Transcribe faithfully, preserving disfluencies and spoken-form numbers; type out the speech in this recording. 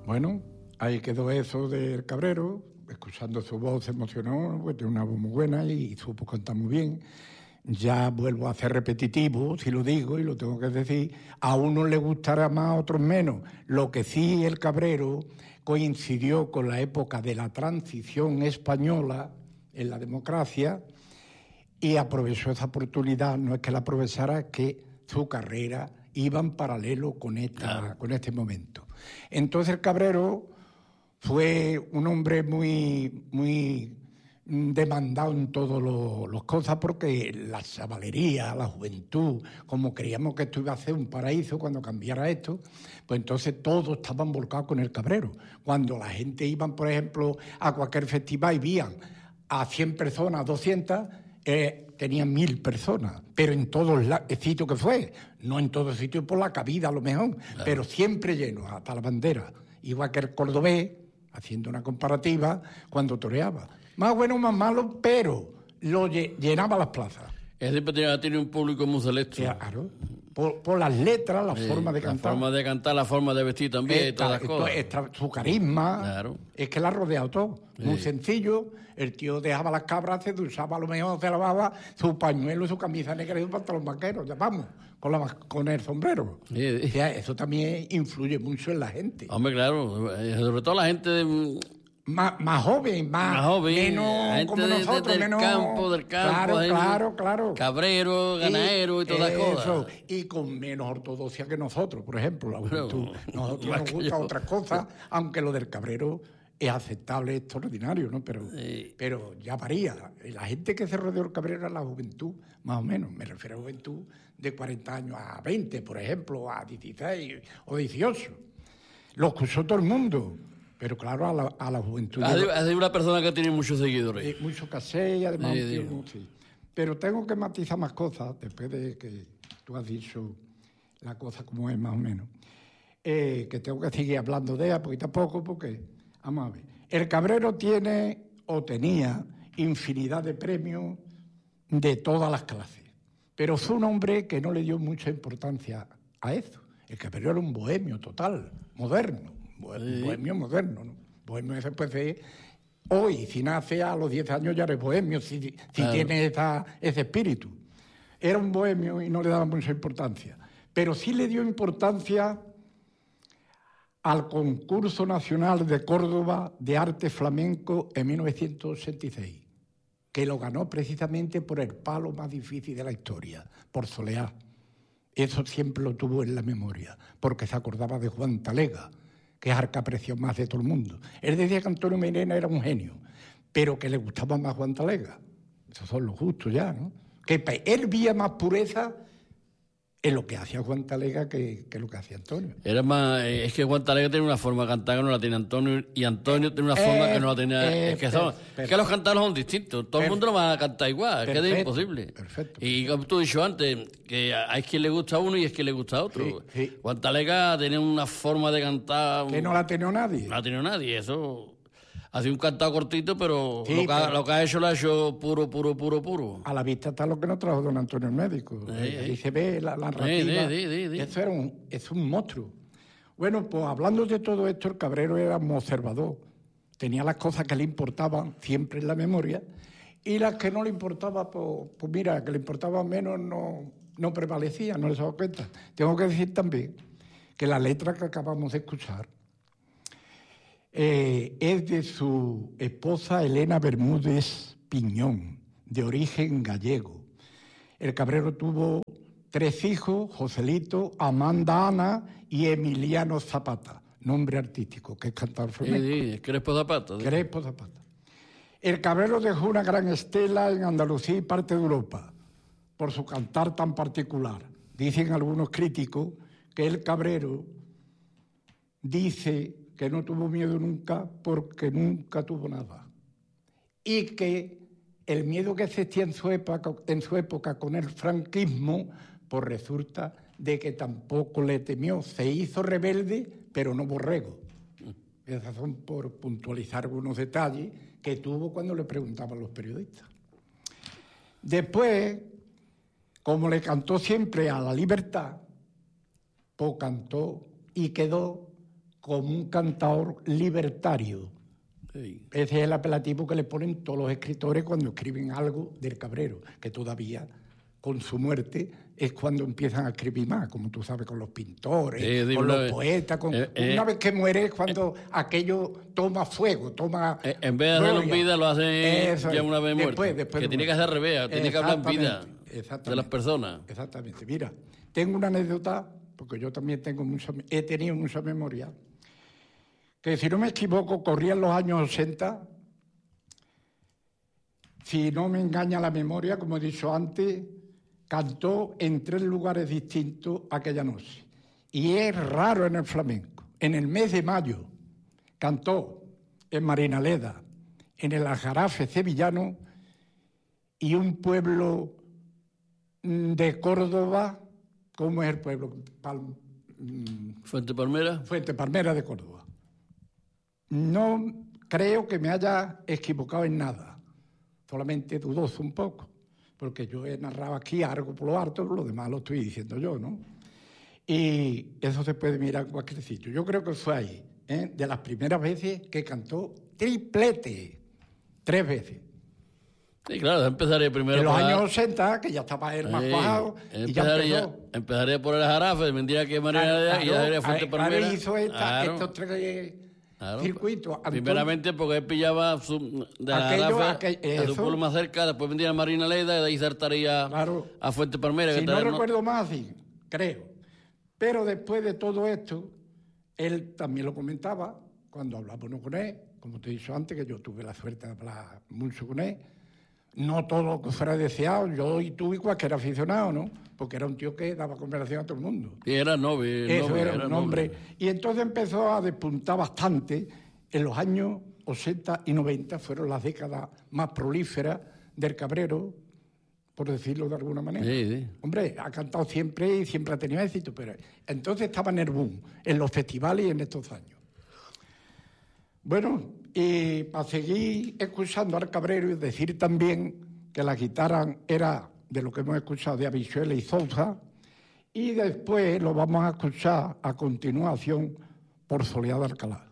Bueno, ahí quedó eso del Cabrero. Escuchando su voz se emocionó, pues tiene una voz muy buena y supo cantar muy bien. Ya vuelvo a ser repetitivo, si lo digo y lo tengo que decir, a unos le gustará más, a otros menos. Lo que sí, el Cabrero coincidió con la época de la transición española en la democracia y aprovechó esa oportunidad, no es que la aprovechara, es que su carrera iba en paralelo con, esta, claro. con este momento. Entonces el Cabrero fue un hombre muy, muy demandado en todas las cosas, porque la chavalería, la juventud, como creíamos que esto iba a ser un paraíso cuando cambiara esto, pues entonces todos estaban volcados con el Cabrero. Cuando la gente iba, por ejemplo, a cualquier festival y veían a cien personas, doscientas, eh, tenían mil personas, pero en todos los sitios que fue, no en todos sitios por la cabida a lo mejor, claro. Pero siempre lleno, hasta la bandera. Igual que el cordobés, haciendo una comparativa, cuando toreaba. Más bueno, más malo, pero lo llenaba las plazas. Es decir, tiene un público muy selecto. Claro. Por, por las letras, la sí, forma de cantar. La forma de cantar, la forma de vestir también, esta, y todas las cosas. Esta, su carisma, claro. Es que la ha rodeado todo. Sí. Muy sencillo, el tío dejaba las cabras, se usaba a lo mejor, se lavaba su pañuelo, su camisa negra y un pantalón vaquero, ya vamos, con, la, con el sombrero. Sí, sí. O sea, eso también influye mucho en la gente. Hombre, claro, sobre todo la gente... De... Más, más joven, más, más joven, menos gente como de, nosotros, de, del menos... campo, del campo, claro, claro, claro. Cabrero, ganadero y, y todas las cosas. Y con menos ortodoxia que nosotros, por ejemplo. La juventud. Bueno, nosotros nos gusta otras cosas, aunque lo del Cabrero es aceptable, es extraordinario, ¿no? Pero, sí. pero ya varía. La gente que se rodeó del Cabrero era la juventud, más o menos. Me refiero a juventud de cuarenta años a veinte, por ejemplo, a dieciséis o dieciocho. Lo escuchó todo el mundo. Pero claro, a la, a la juventud... Es de una persona que tiene muchos seguidores. Eh, mucho caché y además... Sí, tío, sí. Pero tengo que matizar más cosas, después de que tú has dicho la cosa como es más o menos. Eh, que tengo que seguir hablando de ella poquito a poco, porque... Vamos a ver. El Cabrero tiene, o tenía, infinidad de premios de todas las clases. Pero fue un hombre que no le dio mucha importancia a eso. El Cabrero era un bohemio total, moderno. Sí. Bohemio moderno, ¿no? Bohemio ese pues es... Hoy, si nace a los diez años ya eres bohemio, si, si claro. tiene esa, ese espíritu. Era un bohemio y no le daba mucha importancia. Pero sí le dio importancia al Concurso Nacional de Córdoba de Arte Flamenco en mil novecientos ochenta y seis, que lo ganó precisamente por el palo más difícil de la historia, por Soleá. Eso siempre lo tuvo en la memoria, porque se acordaba de Juan Talega, que es el que apreció más de todo el mundo. Él decía que Antonio Mairena era un genio, pero que le gustaba más Juan Talega. Esos son los justos ya, ¿no? Que él veía más pureza en lo que hacía Juan Talega que, que lo que hacía Antonio. Era más, es que Juan Talega tiene una forma de cantar que no la tiene Antonio, y Antonio tiene una forma eh, que no la tenía... Eh, es, que son, per, es que los cantadores son distintos, todo per, el mundo no va a cantar igual, perfecto, es que es imposible. Perfecto. Y como tú has dicho antes, que hay quien le gusta a uno y es quien le gusta a otro. Sí, sí. Juan Talega tenía una forma de cantar... Que no la ha tenido nadie. No la ha tenido nadie, eso... Ha sido un cantado cortito, pero, sí, lo, que pero ha, lo que ha hecho lo ha hecho puro, puro, puro, puro. A la vista está lo que nos trajo don Antonio el médico. Eh, Ahí eh. se ve la, la narrativa. Eh, eh, eh, eh. Eso era un, es un monstruo. Bueno, pues hablando de todo esto, el Cabrero era un observador. Tenía las cosas que le importaban siempre en la memoria y las que no le importaban, pues, pues mira, que le importaban menos no, no prevalecían, no les daba cuenta. Tengo que decir también que la letra que acabamos de escuchar Eh, es de su esposa Elena Bermúdez Piñón, de origen gallego. El Cabrero tuvo tres hijos, Joselito, Amanda Ana y Emiliano Zapata, nombre artístico, que es cantador flamenco. Sí, sí, Crespo Zapata. ¿sí? Crespo Zapata. El Cabrero dejó una gran estela en Andalucía y parte de Europa, por su cantar tan particular. Dicen algunos críticos que el Cabrero dice que no tuvo miedo nunca porque nunca tuvo nada. Y que el miedo que existía en su época, en su época con el franquismo, pues resulta de que tampoco le temió. Se hizo rebelde, pero no borrego. Esas son por puntualizar algunos detalles que tuvo cuando le preguntaban los periodistas. Después, como le cantó siempre a la libertad, pues cantó y quedó como un cantador libertario. Sí. Ese es el apelativo que le ponen todos los escritores cuando escriben algo del Cabrero, que todavía, con su muerte, es cuando empiezan a escribir más, como tú sabes, con los pintores, sí, con los vez, poetas. Con, eh, eh, una vez que muere es cuando eh, aquello toma fuego, toma... Eh, en vez de hacerlo en vida, lo hacen Eso ya es. una vez muerto. Después, después que de tiene que hacer revés, tiene que hablar en vida de las personas. Exactamente. Mira, tengo una anécdota, porque yo también tengo mucha, he tenido mucha memoria, que si no me equivoco, corría en los años ochenta, si no me engaña la memoria, como he dicho antes, cantó en tres lugares distintos aquella noche. Y es raro en el flamenco. En el mes de mayo cantó en Marinaleda, en el Aljarafe sevillano y un pueblo de Córdoba, ¿cómo es el pueblo? Pal, Fuente Palmera. Fuente Palmera de Córdoba. No creo que me haya equivocado en nada, solamente dudoso un poco, porque yo he narrado aquí algo por lo alto, lo demás lo estoy diciendo yo, ¿no? Y eso se puede mirar en cualquier sitio. Yo creo que fue ahí, ¿eh? De las primeras veces que cantó triplete, tres veces. Sí, claro, empezaría primero... En los años ochenta, que ya estaba él más bajado, y ya empezó. Empezaría por el Jarafe, vendría aquí a Marinaleda y ya sería Fuente Palmera. Claro, hizo esta, claro. estos tres... Claro. Circuito. Antonio, primeramente porque él pillaba su, de la Jarafe a su pueblo más cerca, después vendría a Marinaleda y de ahí saltaría claro. a Fuente Palmera. Si que no tal, recuerdo no... más, sí, creo. Pero después de todo esto, él también lo comentaba cuando hablábamos con él, como te he dicho antes, que yo tuve la suerte de hablar mucho con él. No todo lo que fuera deseado, yo y tú y cualquier aficionado, ¿no? Porque era un tío que daba conversación a todo el mundo. Y era noble. Eso noble, era, era un hombre. Y entonces empezó a despuntar bastante. En los años ochenta y noventa fueron las décadas más prolíferas del Cabrero, por decirlo de alguna manera. Sí, sí. Hombre, ha cantado siempre y siempre ha tenido éxito, pero entonces estaba en el boom, en los festivales y en estos años. Bueno, y para seguir escuchando al Cabrero y decir también que la guitarra era de lo que hemos escuchado de Abishuela y Sousa, y después lo vamos a escuchar a continuación por Soledad de Alcalá.